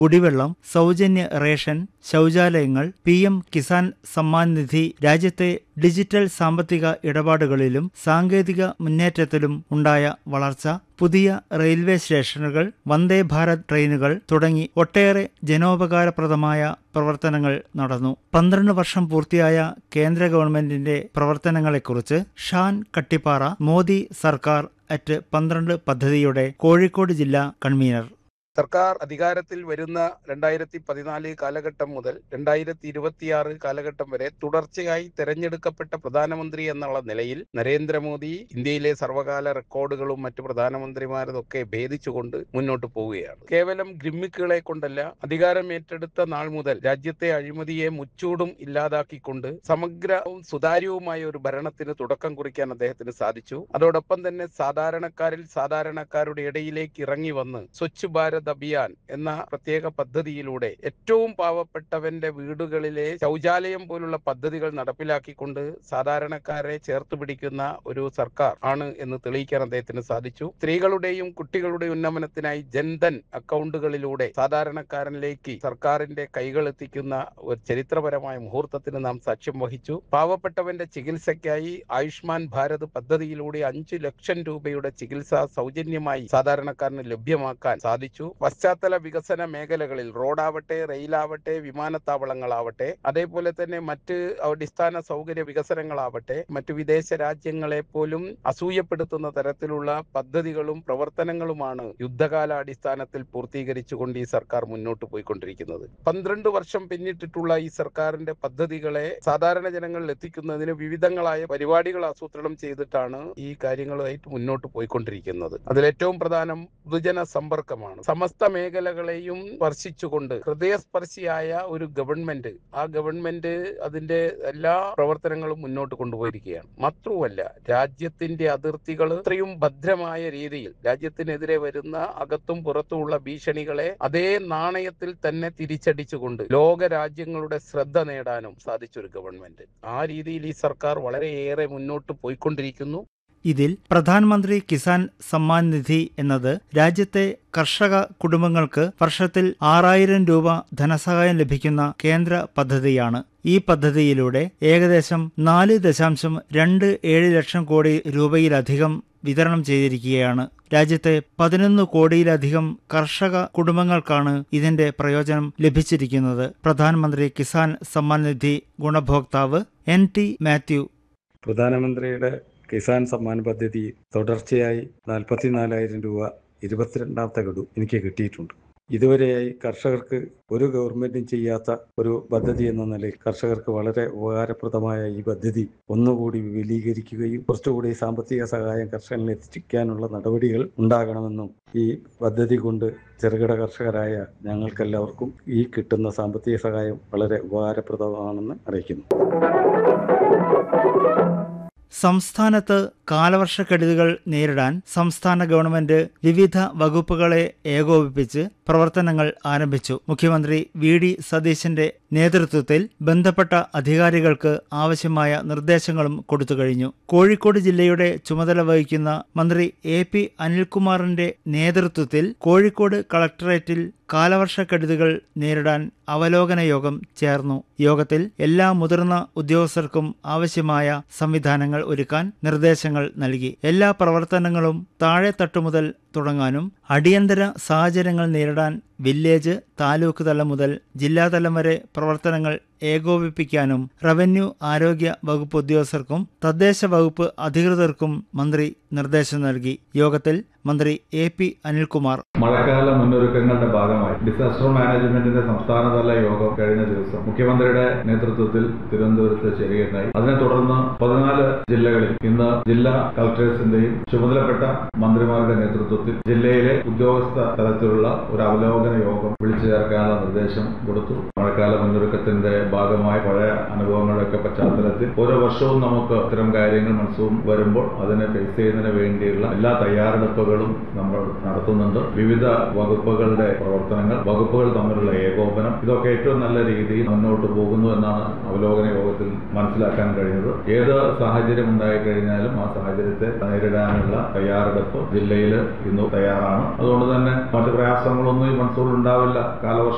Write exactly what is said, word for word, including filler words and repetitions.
കുടിവെള്ളം, സൗജന്യ ration, ശൗചാലയങ്ങൾ, P M Kisan Samman Nidhi രാജ്യത്തെ ഡിജിറ്റൽ സാമ്പത്തിക ഇടപാടുകളിലും സാങ്കേതിക മുന്നേറ്റത്തിലും ഉണ്ടായ വളർച്ച, പുതിയ റെയിൽവേ സ്റ്റേഷനുകൾ, വന്ദേ ഭാരത് ട്രെയിനുകൾ തുടങ്ങി ഒട്ടേറെ ജനോപകാരപ്രദമായ പ്രവർത്തനങ്ങൾ നടന്നു. പന്ത്രണ്ട് വർഷം പൂർത്തിയായ കേന്ദ്ര ഗവൺമെന്റിന്റെ പ്രവർത്തനങ്ങളെക്കുറിച്ച് ഷാൻ കട്ടിപ്പാറ മോദി സർക്കാർ അറ്റ് പന്ത്രണ്ട് പദ്ധതിയുടെ കോഴിക്കോട് ജില്ലാ കൺവീനർ. സർക്കാർ അധികാരത്തിൽ വരുന്ന രണ്ടായിരത്തി പതിനാല് കാലഘട്ടം മുതൽ രണ്ടായിരത്തി ഇരുപത്തിയാറ് കാലഘട്ടം വരെ തുടർച്ചയായി തെരഞ്ഞെടുക്കപ്പെട്ട പ്രധാനമന്ത്രി എന്നുള്ള നിലയിൽ നരേന്ദ്രമോദി ഇന്ത്യയിലെ സർവകാല റെക്കോർഡുകളും മറ്റു പ്രധാനമന്ത്രിമാരതൊക്കെ ഭേദിച്ചുകൊണ്ട് മുന്നോട്ട് പോവുകയാണ്. കേവലം ഗിമ്മിക്കുകളെ കൊണ്ടല്ല, അധികാരം ഏറ്റെടുത്ത നാൾ മുതൽ രാജ്യത്തെ അഴിമതിയെ മുച്ചൂടും ഇല്ലാതാക്കിക്കൊണ്ട് സമഗ്രവും സുതാര്യവുമായ ഒരു ഭരണത്തിന് തുടക്കം കുറിക്കാൻ അദ്ദേഹത്തിന് സാധിച്ചു. അതോടൊപ്പം തന്നെ സാധാരണക്കാരിൽ സാധാരണക്കാരുടെ ഇടയിലേക്ക് ഇറങ്ങി വന്ന് സ്വച്ഛ് ഭാരത് അഭിയാൻ എന്ന പ്രത്യേക പദ്ധതിയിലൂടെ ഏറ്റവും പാവപ്പെട്ടവന്റെ വീടുകളിലെ ശൗചാലയം പോലുള്ള പദ്ധതികൾ നടപ്പിലാക്കിക്കൊണ്ട് സാധാരണക്കാരെ ചേർത്ത് പിടിക്കുന്ന ഒരു സർക്കാർ ആണ് എന്ന് തെളിയിക്കാൻ അദ്ദേഹത്തിന് സാധിച്ചു. സ്ത്രീകളുടെയും കുട്ടികളുടെയും ഉന്നമനത്തിനായി ജൻധൻ അക്കൗണ്ടുകളിലൂടെ സാധാരണക്കാരനിലേക്ക് സർക്കാരിന്റെ കൈകൾ എത്തിക്കുന്ന ഒരു ചരിത്രപരമായ മുഹൂർത്തത്തിന് നാം സാക്ഷ്യം വഹിച്ചു. പാവപ്പെട്ടവന്റെ ചികിത്സയ്ക്കായി ആയുഷ്മാൻ ഭാരത് പദ്ധതിയിലൂടെ അഞ്ചു ലക്ഷം രൂപയുടെ ചികിത്സ സൗജന്യമായി സാധാരണക്കാരന് ലഭ്യമാക്കാൻ സാധിച്ചു. പശ്ചാത്തല വികസന മേഖലകളിൽ റോഡാവട്ടെ, റെയിലാവട്ടെ, വിമാനത്താവളങ്ങളാവട്ടെ, അതേപോലെ തന്നെ മറ്റ് അടിസ്ഥാന സൗകര്യ വികസനങ്ങളാവട്ടെ, മറ്റു വിദേശ രാജ്യങ്ങളെ പോലും അസൂയപ്പെടുത്തുന്ന തരത്തിലുള്ള പദ്ധതികളും പ്രവർത്തനങ്ങളുമാണ് യുദ്ധകാലാടിസ്ഥാനത്തിൽ പൂർത്തീകരിച്ചുകൊണ്ട് ഈ സർക്കാർ മുന്നോട്ട് പോയിക്കൊണ്ടിരിക്കുന്നത്. പന്ത്രണ്ട് വർഷം പിന്നിട്ടിട്ടുള്ള ഈ സർക്കാരിന്റെ പദ്ധതികളെ സാധാരണ ജനങ്ങളിൽ എത്തിക്കുന്നതിന് വിവിധങ്ങളായ പരിപാടികൾ ആസൂത്രണം ചെയ്തിട്ടാണ് ഈ കാര്യങ്ങളുമായിട്ട് മുന്നോട്ട് പോയിക്കൊണ്ടിരിക്കുന്നത്. അതിലേറ്റവും പ്രധാനം പൊതുജന സമ്പർക്കമാണ്. സമസ്ത മേഖലകളെയും സ്പർശിച്ചുകൊണ്ട് ഹൃദയസ്പർശിയായ ഒരു ഗവൺമെന്റ്, ആ ഗവൺമെന്റ് അതിന്റെ എല്ലാ പ്രവർത്തനങ്ങളും മുന്നോട്ട് കൊണ്ടുപോയിരിക്കുകയാണ്. മാത്രവുമല്ല, രാജ്യത്തിന്റെ അതിർത്തികൾ ഇത്രയും ഭദ്രമായ രീതിയിൽ രാജ്യത്തിനെതിരെ വരുന്ന അകത്തും പുറത്തുമുള്ള ഭീഷണികളെ അതേ നാണയത്തിൽ തന്നെ തിരിച്ചടിച്ചുകൊണ്ട് ലോക രാജ്യങ്ങളുടെ ശ്രദ്ധ നേടാനും സാധിച്ചൊരു ഗവൺമെന്റ്. ആ രീതിയിൽ ഈ സർക്കാർ വളരെയേറെ മുന്നോട്ട് പോയിക്കൊണ്ടിരിക്കുന്നു. ഇതിൽ പ്രധാനമന്ത്രി കിസാൻ സമ്മാൻ നിധി എന്നത് രാജ്യത്തെ കർഷക കുടുംബങ്ങൾക്ക് വർഷത്തിൽ ആറായിരം രൂപ ധനസഹായം ലഭിക്കുന്ന കേന്ദ്ര പദ്ധതിയാണ്. ഈ പദ്ധതിയിലൂടെ ഏകദേശം നാല് ദശാംശം രണ്ട് ഏഴ് ലക്ഷം കോടി രൂപയിലധികം വിതരണം ചെയ്തിരിക്കുകയാണ്. രാജ്യത്തെ പതിനൊന്ന് കോടിയിലധികം കർഷക കുടുംബങ്ങൾക്കാണ് ഇതിന്റെ പ്രയോജനം ലഭിച്ചിരിക്കുന്നത്. പ്രധാനമന്ത്രി കിസാൻ സമ്മാൻ നിധി ഗുണഭോക്താവ് എൻ ടി മാത്യു. പ്രധാനമന്ത്രിയുടെ കിസാൻ സമ്മാൻ പദ്ധതി തുടർച്ചയായി നാൽപ്പത്തിനാലായിരം രൂപ ഇരുപത്തിരണ്ടാമത്തെ ഗഡു എനിക്ക് കിട്ടിയിട്ടുണ്ട്. ഇതുവരെയായി കർഷകർക്ക് ഒരു ഗവൺമെന്റും ചെയ്യാത്ത ഒരു പദ്ധതി എന്ന നിലയിൽ കർഷകർക്ക് വളരെ ഉപകാരപ്രദമായ ഈ പദ്ധതി ഒന്നുകൂടി വിപുലീകരിക്കുകയും കുറച്ചുകൂടി സാമ്പത്തിക സഹായം കർഷകരിൽ എത്തിക്കാനുള്ള നടപടികൾ ഉണ്ടാകണമെന്നും ഈ പദ്ധതി കൊണ്ട് ചെറുകിട കർഷകരായ ഞങ്ങൾക്കെല്ലാവർക്കും ഈ കിട്ടുന്ന സാമ്പത്തിക സഹായം വളരെ ഉപകാരപ്രദമാണെന്ന് അറിയിക്കുന്നു. സംസ്ഥാനത്ത് കാലവർഷക്കെടുതികൾ നേരിടാൻ സംസ്ഥാന ഗവൺമെന്റ് വിവിധ വകുപ്പുകളെ ഏകോപിപ്പിച്ച് പ്രവർത്തനങ്ങൾ ആരംഭിച്ചു. മുഖ്യമന്ത്രി വി ഡി സതീശന്റെ നേതൃത്വത്തിൽ ബന്ധപ്പെട്ട അധികാരികൾക്ക് ആവശ്യമായ നിർദ്ദേശങ്ങളും കൊടുത്തു കഴിഞ്ഞു. കോഴിക്കോട് ജില്ലയുടെ ചുമതല വഹിക്കുന്ന മന്ത്രി എ പി അനിൽകുമാറിന്റെ നേതൃത്വത്തിൽ കോഴിക്കോട് കളക്ടറേറ്റിൽ കാലവർഷക്കെടുതികൾ നേരിടാൻ അവലോകന യോഗം ചേർന്നു. യോഗത്തിൽ എല്ലാ മുതിർന്ന ഉദ്യോഗസ്ഥർക്കും ആവശ്യമായ സംവിധാനങ്ങൾ ഒരുക്കാൻ നിർദ്ദേശങ്ങൾ നൽകി. എല്ലാ പ്രവർത്തനങ്ങളും താഴെത്തട്ടു മുതൽ തുടങ്ങാനും അടിയന്തര സാഹചര്യങ്ങൾ നേരിടാൻ വില്ലേജ്, താലൂക്ക് തലം മുതൽ ജില്ലാതലം വരെ പ്രവർത്തനങ്ങൾ ഏകോപിപ്പിക്കാനും റവന്യൂ, ആരോഗ്യ വകുപ്പ് ഉദ്യോഗസ്ഥർക്കും തദ്ദേശ വകുപ്പ് അധികൃതർക്കും മന്ത്രി നിർദ്ദേശം നൽകി. യോഗത്തിൽ മന്ത്രി എ പി അനിൽകുമാർ. മഴക്കാല മുന്നൊരുക്കങ്ങളുടെ ഭാഗമായി ഡിസാസ്റ്റർ മാനേജ്മെന്റിന്റെ സംസ്ഥാനതല യോഗം കഴിഞ്ഞ ദിവസം മുഖ്യമന്ത്രിയുടെ നേതൃത്വത്തിൽ തിരുവനന്തപുരത്ത് ചേരുകയുണ്ടായി. അതിനെ തുടർന്ന് പതിനാല് ജില്ലകളിൽ ഇന്ന് ജില്ലാ കളക്ടേഴ്സിന്റെയും ചുമതലപ്പെട്ട മന്ത്രിമാരുടെ നേതൃത്വത്തിൽ ജില്ലയിലെ ഉദ്യോഗസ്ഥ തലത്തിലുള്ള ഒരു അവലോകന യോഗം വിളിച്ചു ചേർക്കാനുള്ള നിർദ്ദേശം കൊടുത്തു. മഴക്കാല മുന്നൊരുക്കത്തിന്റെ ഭാഗമായ പഴയ അനുഭവങ്ങളുടെയൊക്കെ പശ്ചാത്തലത്തിൽ ഓരോ വർഷവും നമുക്ക് ഇത്തരം കാര്യങ്ങൾ മൺസൂൺ വരുമ്പോൾ അതിനെ ഫേസ് ചെയ്യുന്നതിന് വേണ്ടിയുള്ള എല്ലാ തയ്യാറെടുപ്പുകളും നമ്മൾ നടത്തുന്നുണ്ട്. വിവിധ വകുപ്പുകളുടെ പ്രവർത്തനങ്ങൾ, വകുപ്പുകൾ തമ്മിലുള്ള ഏകോപനം, ഇതൊക്കെ ഏറ്റവും നല്ല രീതിയിൽ മുന്നോട്ട് പോകുന്നു എന്നാണ് അവലോകന യോഗത്തിൽ മനസ്സിലാക്കാൻ കഴിഞ്ഞത്. ഏത് സാഹചര്യം ഉണ്ടായിക്കഴിഞ്ഞാലും ആ സാഹചര്യത്തെ നേരിടാനുള്ള തയ്യാറെടുപ്പ് ജില്ലയിൽ ഇന്ന് തയ്യാറാണ്. അതുകൊണ്ട് തന്നെ മറ്റു പ്രയാസങ്ങളൊന്നും ഈ മൺസൂൺ ഉണ്ടാവില്ല. കാലവർഷം